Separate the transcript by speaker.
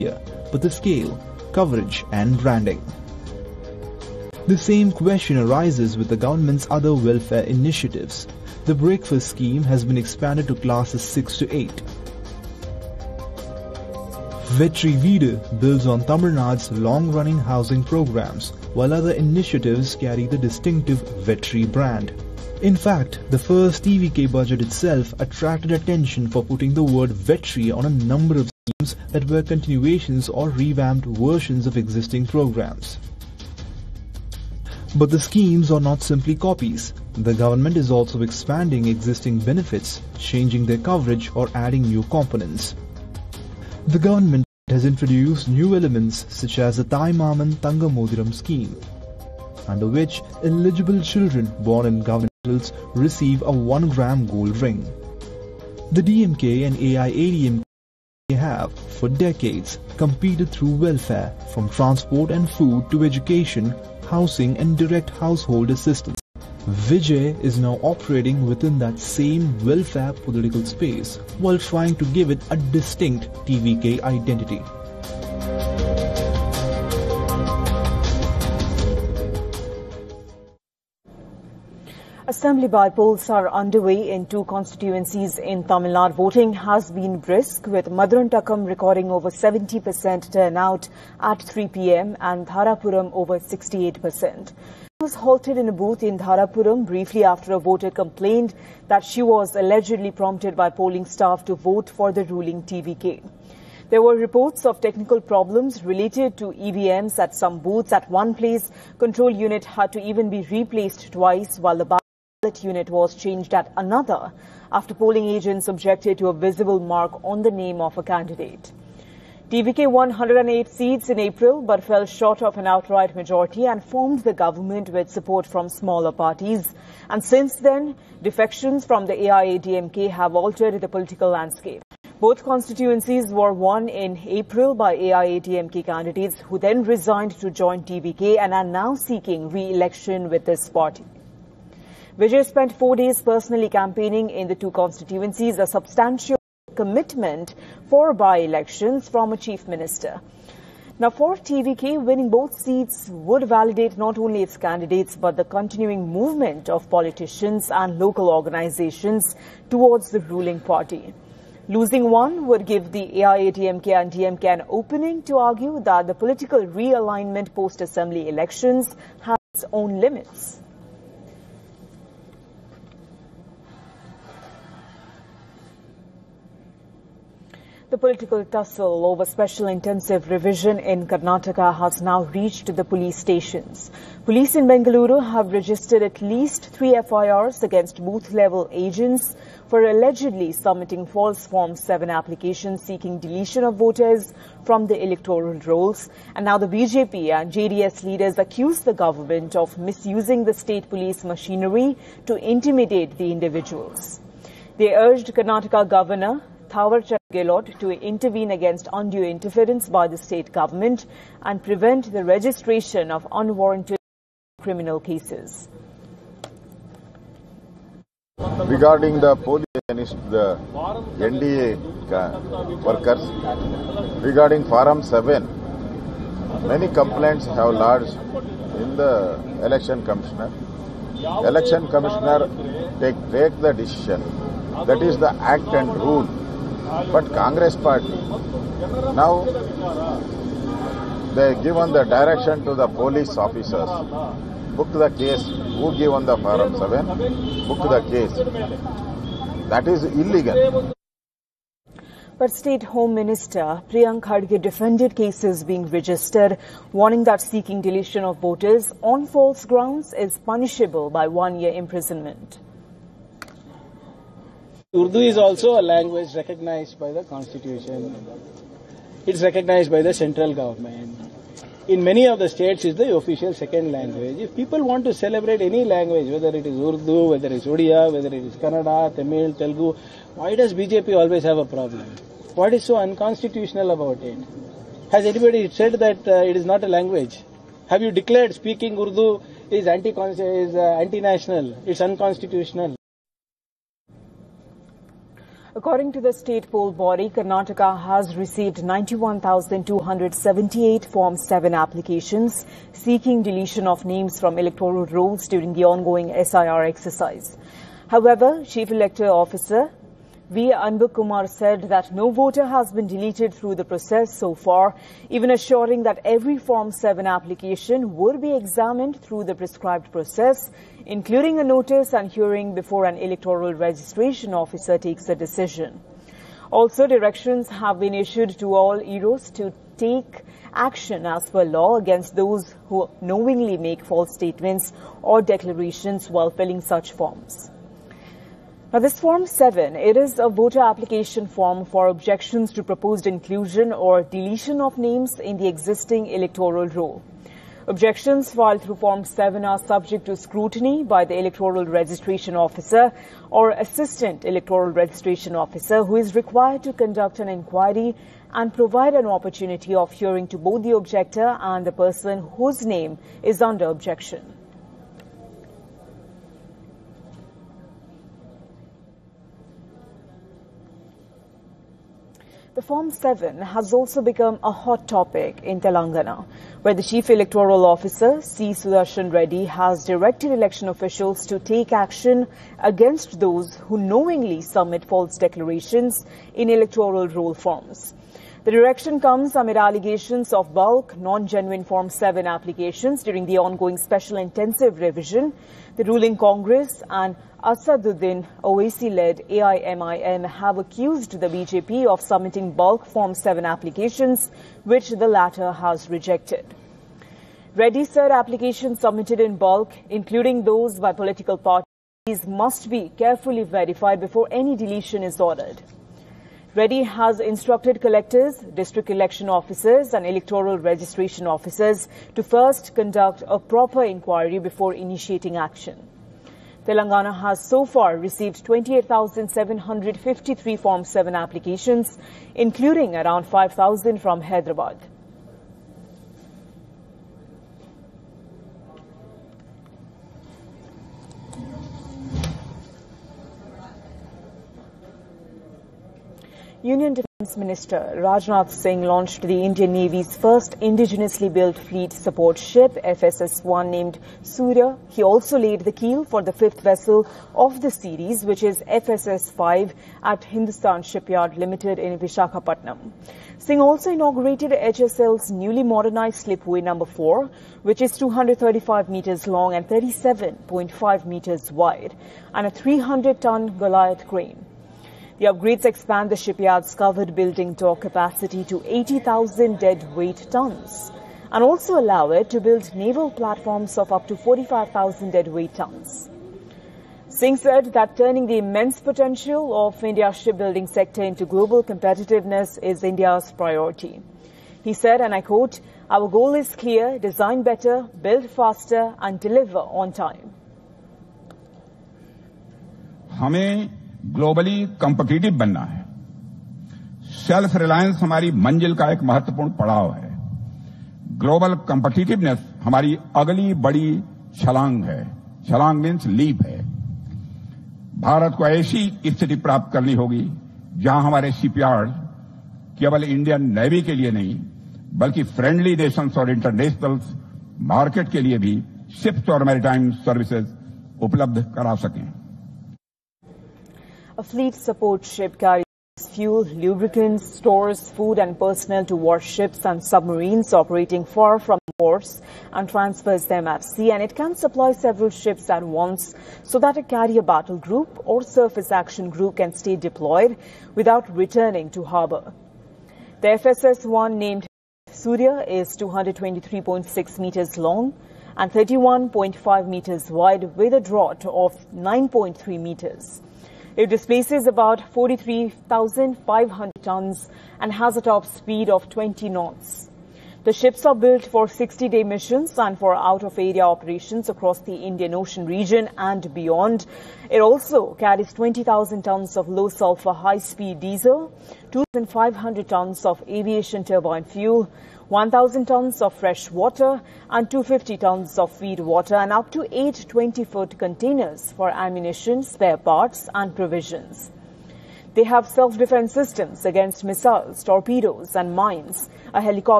Speaker 1: but the scale, coverage and branding. The same question arises with the government's other welfare initiatives. The breakfast scheme has been expanded to classes 6 to 8. Vetri Veedu builds on Tamil Nadu's long-running housing programs, while other initiatives carry the distinctive Vetri brand. In fact, the first TVK budget itself attracted attention for putting the word Vetri on a number of schemes that were continuations or revamped versions of existing programs. But the schemes are not simply copies. The government is also expanding existing benefits, changing their coverage or adding new components. The government has introduced new elements such as the Thaimaman Thangamodiram scheme, under which eligible children born in government hospitals receive a 1-gram gold ring. The DMK and AIADMK have, for decades, competed through welfare, from transport and food to education, housing and direct household assistance. Vijay is now operating within that same welfare political space while trying to give it a distinct TVK identity.
Speaker 2: Assembly by-polls are underway in 2 constituencies in Tamil Nadu. Voting has been brisk, with Madurantakam recording over 70% turnout at 3 p.m. and Dharapuram over 68%. She was halted in a booth in Dharapuram briefly after a voter complained that she was allegedly prompted by polling staff to vote for the ruling TVK. There were reports of technical problems related to EVMs at some booths. At one place, control unit had to even be replaced twice, while the ballot unit was changed at another after polling agents objected to a visible mark on the name of a candidate. TVK won 108 seats in April but fell short of an outright majority and formed the government with support from smaller parties. And since then, defections from the AIADMK have altered the political landscape. Both constituencies were won in April by AIADMK candidates who then resigned to join TVK and are now seeking re-election with this party. Vijay spent 4 days personally campaigning in the 2 constituencies, a substantial commitment for by-elections from a chief minister. Now, for TVK, winning both seats would validate not only its candidates but the continuing movement of politicians and local organizations towards the ruling party. Losing one would give the AIADMK and DMK an opening to argue that the political realignment post-assembly elections has its own limits. The political tussle over special intensive revision in Karnataka has now reached the police stations. Police in Bengaluru have registered at least 3 FIRs against booth-level agents for allegedly submitting false Form 7 applications seeking deletion of voters from the electoral rolls. And now the BJP and JDS leaders accuse the government of misusing the state police machinery to intimidate the individuals. They urged Karnataka Governor Thawar Chand Gehlot to intervene against undue interference by the state government and prevent the registration of unwarranted criminal cases.
Speaker 3: Regarding the police against the NDA workers, regarding Form 7, many complaints have lodged in the Election Commissioner. Election Commissioner take the decision. That is the act and rule. But Congress party, now they given the direction to the police officers, book the case, who given the Form 7, book the case. That is illegal.
Speaker 2: But State Home Minister Priyank Khadge defended cases being registered, warning that seeking deletion of voters on false grounds is punishable by 1 year imprisonment.
Speaker 4: Urdu is also a language recognized by the Constitution. It's recognized by the central government. In many of the states, it's the official second language. If people want to celebrate any language, whether it is Urdu, whether it is Odia, whether it is Kannada, Tamil, Telugu, why does BJP always have a problem? What is so unconstitutional about it? Has anybody said that it is not a language? Have you declared speaking Urdu is anti-national, it's unconstitutional?
Speaker 2: According to the state poll body, Karnataka has received 91,278 Form 7 applications seeking deletion of names from electoral rolls during the ongoing SIR exercise. However, Chief Electoral Officer V. Anbu Kumar said that no voter has been deleted through the process so far, even assuring that every Form 7 application would be examined through the prescribed process, including a notice and hearing before an electoral registration officer takes a decision. Also, directions have been issued to all EROs to take action as per law against those who knowingly make false statements or declarations while filling such forms. Now, this Form 7, it is a voter application form for objections to proposed inclusion or deletion of names in the existing electoral roll. Objections filed through Form 7 are subject to scrutiny by the Electoral Registration Officer or Assistant Electoral Registration Officer, who is required to conduct an inquiry and provide an opportunity of hearing to both the objector and the person whose name is under objection. The Form 7 has also become a hot topic in Telangana, where the Chief Electoral Officer, C. Sudarshan Reddy, has directed election officials to take action against those who knowingly submit false declarations in electoral roll forms. The direction comes amid allegations of bulk, non-genuine Form 7 applications during the ongoing special intensive revision. The ruling Congress and Asaduddin Owaisi-led AIMIM have accused the BJP of submitting bulk Form 7 applications, which the latter has rejected. Reddy said applications submitted in bulk, including those by political parties, must be carefully verified before any deletion is ordered. Reddy has instructed collectors, district election officers and electoral registration officers to first conduct a proper inquiry before initiating action. Telangana has so far received 28,753 Form 7 applications, including around 5,000 from Hyderabad. Union Defence Minister Rajnath Singh launched the Indian Navy's first indigenously built fleet support ship, FSS-1, named Surya. He also laid the keel for the fifth vessel of the series, which is FSS-5, at Hindustan Shipyard Limited in Visakhapatnam. Singh also inaugurated HSL's newly modernized slipway number 4, which is 235 meters long and 37.5 meters wide, and a 300-ton Goliath crane. The upgrades expand the shipyard's covered building dock capacity to 80,000 deadweight tons and also allow it to build naval platforms of up to 45,000 deadweight tons. Singh said that turning the immense potential of India's shipbuilding sector into global competitiveness is India's priority. He said, and I quote, "Our goal is clear: design better, build faster and deliver on time."
Speaker 5: हमें globally competitive बनना है। Self reliance हमारी मंजिल का एक महत्वपूर्ण पड़ाव है। ग्लोबल कॉम्पिटिटिवनेस हमारी अगली बड़ी छलांग है। छलांग मीन्स लीप है। भारत को ऐसी स्थिति प्राप्त करनी होगी जहां हमारे शिपयार्ड केवल इंडियन नेवी के लिए नहीं, बल्कि फ्रेंडली नेशंस और इंटरनेशनल मार्केट के लिए भी शिप्स और मैरीटाइम सर्विसेज उपलब्ध करा सकें।
Speaker 2: A fleet support ship carries fuel, lubricants, stores food and personnel to warships and submarines operating far from ports and transfers them at sea, and it can supply several ships at once so that a carrier battle group or surface action group can stay deployed without returning to harbour. The FSS-1, named Surya, is 223.6 meters long and 31.5 meters wide with a draught of 9.3 meters. It displaces about 43,500 tons and has a top speed of 20 knots. The ships are built for 60-day missions and for out-of-area operations across the Indian Ocean region and beyond. It also carries 20,000 tons of low-sulfur high-speed diesel, 2,500 tons of aviation turbine fuel, 1,000 tons of fresh water and 250 tons of feed water, and up to 8 20-foot containers for ammunition, spare parts and provisions. They have self-defense systems against missiles, torpedoes and mines. A helicopter